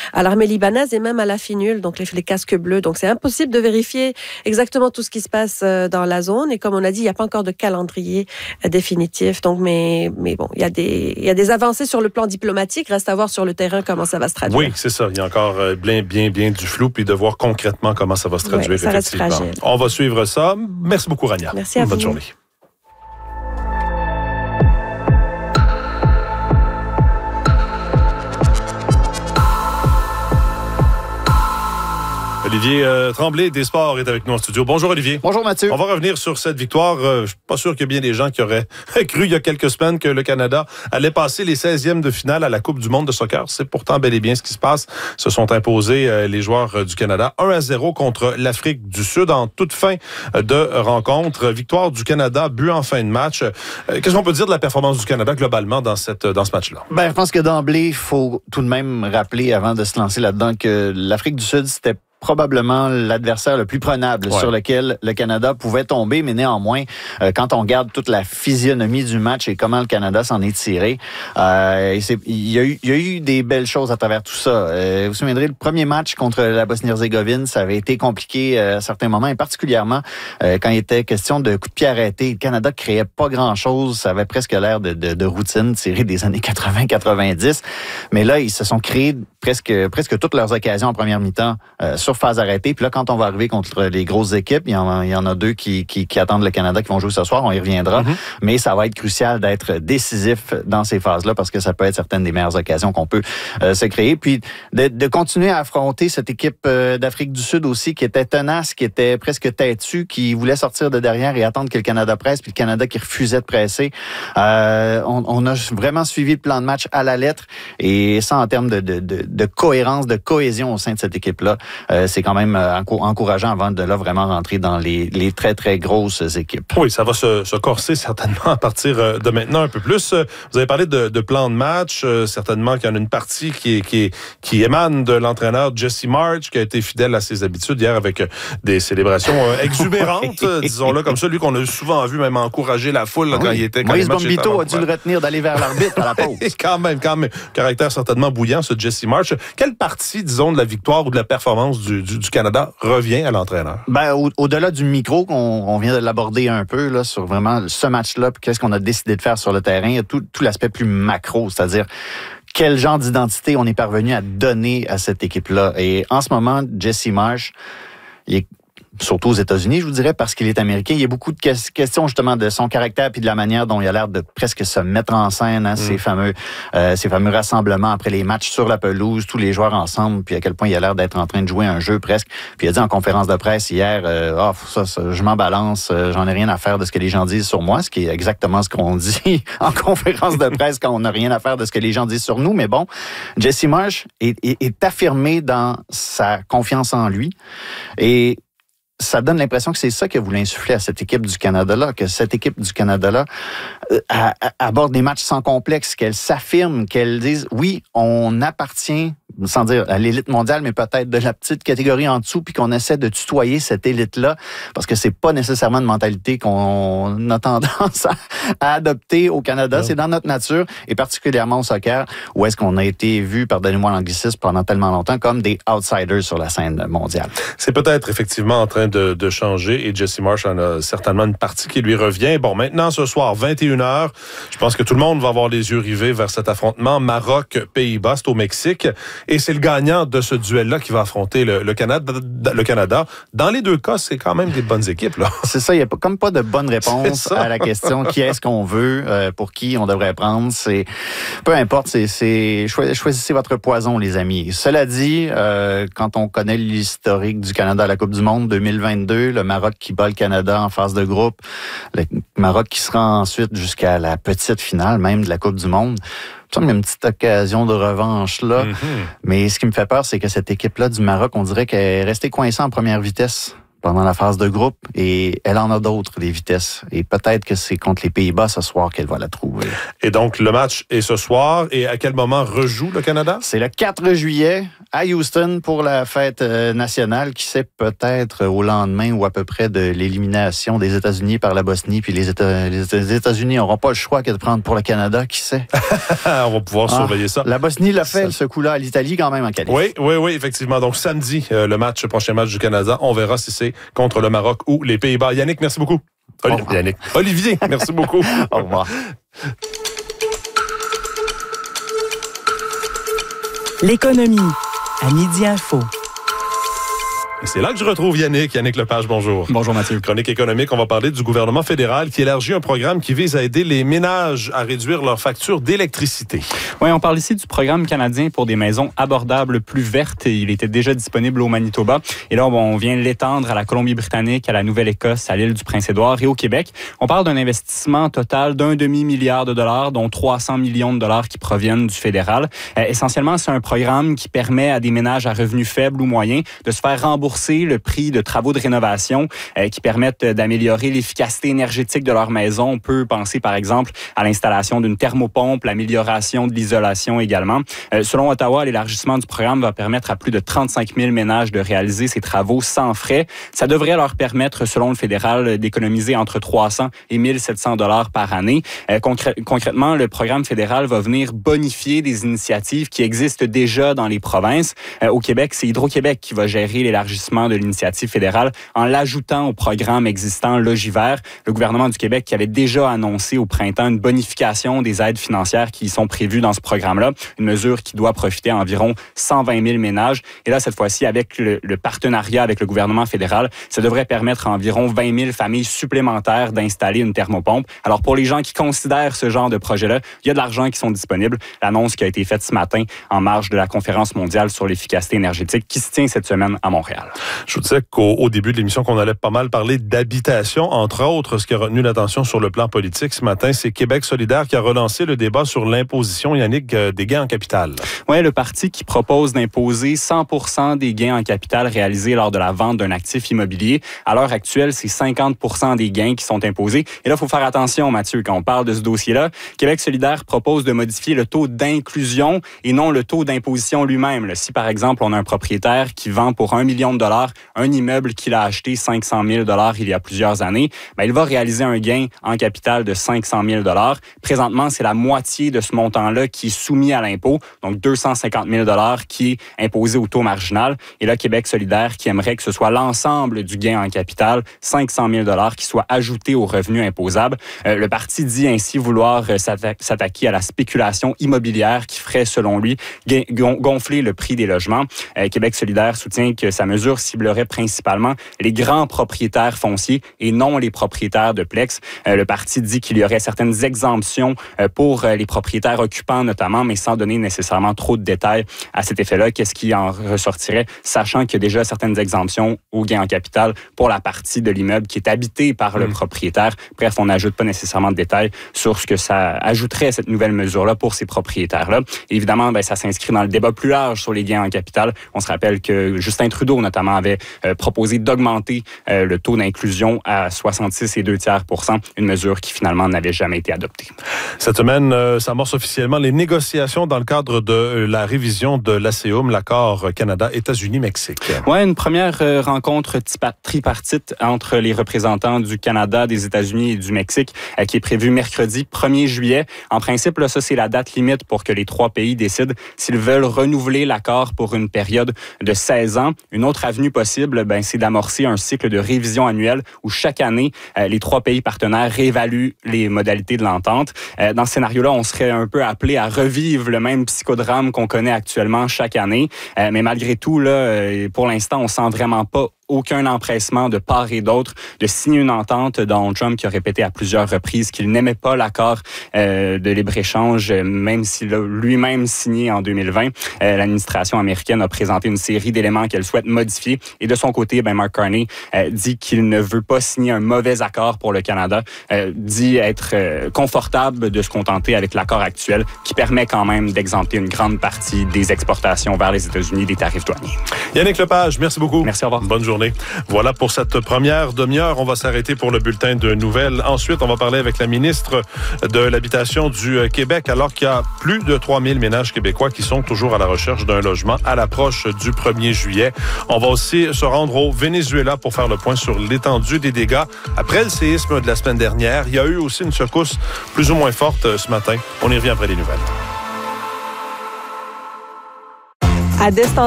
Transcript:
à l'armée libanaise et même à la FINUL, donc les casques bleus. Donc, c'est impossible de vérifier exactement tout ce qui se passe dans la zone. Et comme on a dit, il n'y a pas encore de calendrier définitif. Donc, mais bon, il y a des avancées sur le plan diplomatique. Reste à voir sur le terrain comment ça va se traduire. Oui, c'est ça. Il y a encore bien du flou, puis de voir concrètement comment ça va se traduire. Ça reste fragile. On va suivre ça. Merci beaucoup, Rania. Merci à vous. Bonne journée. Olivier Tremblay des Sports est avec nous en studio. Bonjour Olivier. Bonjour Mathieu. On va revenir sur cette victoire. Je suis pas sûr qu'il y ait bien des gens qui auraient cru il y a quelques semaines que le Canada allait passer les 16e de finale à la Coupe du monde de soccer. C'est pourtant bel et bien ce qui se passe. Se sont imposés les joueurs du Canada 1-0 contre l'Afrique du Sud en toute fin de rencontre. Victoire du Canada, but en fin de match. Qu'est-ce qu'on peut dire de la performance du Canada globalement dans ce match-là? Je pense que d'emblée, il faut tout de même rappeler avant de se lancer là-dedans que l'Afrique du Sud, c'était probablement l'adversaire le plus prenable sur lequel le Canada pouvait tomber, mais néanmoins, quand on regarde toute la physionomie du match et comment le Canada s'en est tiré, il y a eu des belles choses à travers tout ça. Vous vous souviendrez, le premier match contre la Bosnie-Herzégovine, ça avait été compliqué à certains moments, et particulièrement quand il était question de coups de pied arrêtés. Le Canada créait pas grand-chose, ça avait presque l'air de routine tirée des années 80-90, mais là, ils se sont créés presque toutes leurs occasions en première mi-temps sur phase arrêtée. Puis là, quand on va arriver contre les grosses équipes, il y en a deux qui attendent le Canada, qui vont jouer ce soir. On y reviendra. Mais ça va être crucial d'être décisif dans ces phases-là parce que ça peut être certaines des meilleures occasions qu'on peut se créer. Puis de continuer à affronter cette équipe d'Afrique du Sud aussi qui était tenace, qui était presque têtue, qui voulait sortir de derrière et attendre que le Canada presse, puis le Canada qui refusait de presser. On a vraiment suivi le plan de match à la lettre et ça, en termes de cohérence, de cohésion au sein de cette équipe-là, c'est quand même encourageant avant de là vraiment rentrer dans les très, très grosses équipes. Oui, ça va se corser certainement à partir de maintenant un peu plus. Vous avez parlé de plan de match. Certainement qu'il y en a une partie qui émane de l'entraîneur Jesse Marsch, qui a été fidèle à ses habitudes hier avec des célébrations exubérantes, disons-le comme ça. Lui qu'on a souvent vu même encourager la foule quand il était... Moïse Bombito a dû le retenir d'aller vers l'arbitre à la pause. Quand même. Caractère certainement bouillant, ce Jesse Marsch. Quelle partie, disons, de la victoire ou de la performance du Canada revient à l'entraîneur? Au-delà du micro, on vient de l'aborder un peu là, sur vraiment ce match-là, puis qu'est-ce qu'on a décidé de faire sur le terrain, il y a tout l'aspect plus macro, c'est-à-dire quel genre d'identité on est parvenu à donner à cette équipe-là. Et en ce moment, Jesse Marsch, il est surtout aux États-Unis, je vous dirais, parce qu'il est américain. Il y a beaucoup de questions, justement, de son caractère puis de la manière dont il a l'air de presque se mettre en scène, ces fameux rassemblements après les matchs sur la pelouse, tous les joueurs ensemble, puis à quel point il a l'air d'être en train de jouer un jeu presque. Puis il a dit en conférence de presse hier, je m'en balance, j'en ai rien à faire de ce que les gens disent sur moi, ce qui est exactement ce qu'on dit en conférence de presse quand on n'a rien à faire de ce que les gens disent sur nous. Mais bon, Jesse Marsch est affirmé dans sa confiance en lui et ça donne l'impression que c'est ça que vous voulez insuffler à cette équipe du Canada-là, que cette équipe du Canada-là aborde des matchs sans complexe, qu'elle s'affirme, qu'elle dise, oui, on appartient, sans dire à l'élite mondiale, mais peut-être de la petite catégorie en dessous, puis qu'on essaie de tutoyer cette élite-là, parce que c'est pas nécessairement une mentalité qu'on a tendance à adopter au Canada. Ouais. C'est dans notre nature, et particulièrement au soccer, où est-ce qu'on a été vu, pardonnez-moi l'anglicisme, pendant tellement longtemps, comme des outsiders sur la scène mondiale. C'est peut-être effectivement en train de changer, et Jesse Marsch en a certainement une partie qui lui revient. Bon, maintenant, ce soir, 21h, je pense que tout le monde va avoir les yeux rivés vers cet affrontement Maroc-Pays-Bas, c'est au Mexique. Et c'est le gagnant de ce duel-là qui va affronter le Canada. Dans les deux cas, c'est quand même des bonnes équipes, là. C'est ça, il n'y a comme pas de bonne réponse à la question qui est-ce qu'on veut, pour qui on devrait prendre. Peu importe, choisissez votre poison, les amis. Cela dit, quand on connaît l'historique du Canada à la Coupe du monde 2022, le Maroc qui bat le Canada en phase de groupe, le Maroc qui sera ensuite jusqu'à la petite finale même de la Coupe du monde. Il y a une petite occasion de revanche là. Mais ce qui me fait peur, c'est que cette équipe-là du Maroc, on dirait qu'elle est restée coincée en première vitesse pendant la phase de groupe et elle en a d'autres, des vitesses. Et peut-être que c'est contre les Pays-Bas ce soir qu'elle va la trouver. Et donc, le match est ce soir. Et à quel moment rejoue le Canada? C'est le 4 juillet à Houston pour la fête nationale, qui sait peut-être au lendemain ou à peu près de l'élimination des États-Unis par la Bosnie. Puis les États-Unis n'auront pas le choix que de prendre pour le Canada, qui sait? On va pouvoir surveiller ça. La Bosnie l'a fait, ce coup-là, à l'Italie quand même en qualif. Oui, effectivement. Donc, samedi, le prochain match du Canada. On verra si c'est contre le Maroc ou les Pays-Bas. Yannick, merci beaucoup. Olivier, merci beaucoup. Au revoir. L'économie à Midi Info. Et c'est là que je retrouve Yannick. Yannick Lepage, bonjour. Bonjour Mathieu. Chronique économique, on va parler du gouvernement fédéral qui élargit un programme qui vise à aider les ménages à réduire leurs factures d'électricité. Oui, on parle ici du programme canadien pour des maisons abordables plus vertes. Il était déjà disponible au Manitoba. Et là, on vient l'étendre à la Colombie-Britannique, à la Nouvelle-Écosse, à l'île du Prince-Édouard et au Québec. On parle d'un investissement total d'1 demi-milliard de dollars, dont 300 millions de dollars qui proviennent du fédéral. Essentiellement, c'est un programme qui permet à des ménages à revenus faibles ou moyens de se faire rembourser le prix de travaux de rénovation qui permettent d'améliorer l'efficacité énergétique de leur maison. On peut penser, par exemple, à l'installation d'une thermopompe, l'amélioration de l'isolation également. Selon Ottawa, l'élargissement du programme va permettre à plus de 35 000 ménages de réaliser ces travaux sans frais. Ça devrait leur permettre, selon le fédéral, d'économiser entre 300 et 1 700 $ par année. Concrètement, le programme fédéral va venir bonifier des initiatives qui existent déjà dans les provinces. Au Québec, c'est Hydro-Québec qui va gérer l'élargissement de l'initiative fédérale en l'ajoutant au programme existant Logivert. Le gouvernement du Québec qui avait déjà annoncé au printemps une bonification des aides financières qui sont prévues dans ce programme-là, une mesure qui doit profiter à environ 120 000 ménages. Et là, cette fois-ci, avec le partenariat avec le gouvernement fédéral, ça devrait permettre à environ 20 000 familles supplémentaires d'installer une thermopompe. Alors, pour les gens qui considèrent ce genre de projet-là, il y a de l'argent qui sont disponibles. L'annonce qui a été faite ce matin en marge de la conférence mondiale sur l'efficacité énergétique qui se tient cette semaine à Montréal. Je vous disais qu'au début de l'émission, qu'on allait pas mal parler d'habitation. Entre autres, ce qui a retenu l'attention sur le plan politique ce matin, c'est Québec solidaire qui a relancé le débat sur l'imposition, Yannick, des gains en capital. Oui, le parti qui propose d'imposer 100% des gains en capital réalisés lors de la vente d'un actif immobilier. À l'heure actuelle, c'est 50% des gains qui sont imposés. Et là, il faut faire attention, Mathieu, quand on parle de ce dossier-là. Québec solidaire propose de modifier le taux d'inclusion et non le taux d'imposition lui-même. Là, si, par exemple, on a un propriétaire qui vend pour 1 million de dollars un immeuble qu'il a acheté 500 000 $ il y a plusieurs années, il va réaliser un gain en capital de 500 000 $. Présentement, c'est la moitié de ce montant-là qui est soumis à l'impôt, donc 250 000 $ qui est imposé au taux marginal. Et là, Québec solidaire qui aimerait que ce soit l'ensemble du gain en capital, 500 000 $ qui soit ajouté aux revenus imposables. Le parti dit ainsi vouloir s'attaquer à la spéculation immobilière qui ferait, selon lui, gonfler le prix des logements. Québec solidaire soutient que sa mesure ciblerait principalement les grands propriétaires fonciers et non les propriétaires de plex. Le parti dit qu'il y aurait certaines exemptions pour les propriétaires occupants notamment, mais sans donner nécessairement trop de détails à cet effet-là. Qu'est-ce qui en ressortirait, sachant qu'il y a déjà certaines exemptions au gain en capital pour la partie de l'immeuble qui est habitée par le propriétaire. Bref, on n'ajoute pas nécessairement de détails sur ce que ça ajouterait, cette nouvelle mesure-là, pour ces propriétaires-là. Et évidemment, ça s'inscrit dans le débat plus large sur les gains en capital. On se rappelle que Justin Trudeau, notamment, avait proposé d'augmenter le taux d'inclusion à 66,2%, une mesure qui finalement n'avait jamais été adoptée. Cette semaine, s'amorcent officiellement les négociations dans le cadre de la révision de l'ACEUM, l'accord Canada-États-Unis-Mexique. Oui, une première rencontre tripartite entre les représentants du Canada, des États-Unis et du Mexique qui est prévue mercredi 1er juillet. En principe, là, ça, c'est la date limite pour que les trois pays décident s'ils veulent renouveler l'accord pour une période de 16 ans. Une autre avenue possible, c'est d'amorcer un cycle de révision annuelle où chaque année, les trois pays partenaires réévaluent les modalités de l'entente. Dans ce scénario-là, on serait un peu appelé à revivre le même psychodrame qu'on connaît actuellement chaque année. Mais malgré tout, là, pour l'instant, on sent vraiment pas aucun empressement de part et d'autre de signer une entente. Donald Trump qui a répété à plusieurs reprises qu'il n'aimait pas l'accord de libre-échange, même s'il l'a lui-même signé en 2020. L'administration américaine a présenté une série d'éléments qu'elle souhaite modifier. Et de son côté, Mark Carney dit qu'il ne veut pas signer un mauvais accord pour le Canada, dit être confortable de se contenter avec l'accord actuel qui permet quand même d'exempter une grande partie des exportations vers les États-Unis des tarifs douaniers. Yannick Lepage, merci beaucoup. Merci, au revoir. Bonne journée. journée. Voilà pour cette première demi-heure. On va s'arrêter pour le bulletin de nouvelles. Ensuite, on va parler avec la ministre de l'Habitation du Québec, alors qu'il y a plus de 3000 ménages québécois qui sont toujours à la recherche d'un logement à l'approche du 1er juillet. On va aussi se rendre au Venezuela pour faire le point sur l'étendue des dégâts. Après le séisme de la semaine dernière, il y a eu aussi une secousse plus ou moins forte ce matin. On y revient après les nouvelles. À